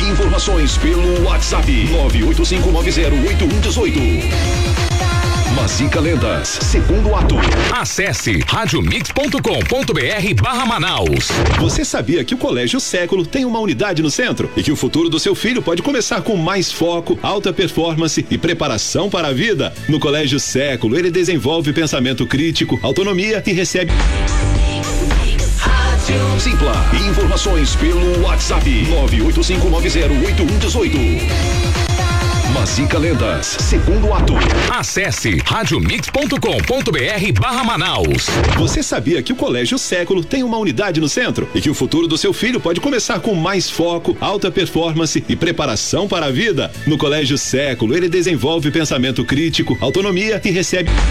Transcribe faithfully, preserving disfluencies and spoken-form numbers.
Informações pelo WhatsApp nove oito cinco nove zero oito um um oito. Mazica Lendas, segundo ato. Acesse radiomix ponto com ponto br barra Manaus. Você sabia que o Colégio Século tem uma unidade no centro e que o futuro do seu filho pode começar com mais foco, alta performance e preparação para a vida? No Colégio Século, ele desenvolve pensamento crítico, autonomia e recebe Simpla. Informações pelo WhatsApp nove oito cinco nove zero oito um um oito. Mazica Lendas, segundo ato. Acesse radiomix ponto com ponto br barra Manaus. Você sabia que o Colégio Século tem uma unidade no centro e que o futuro do seu filho pode começar com mais foco, alta performance e preparação para a vida? No Colégio Século, ele desenvolve pensamento crítico, autonomia e recebe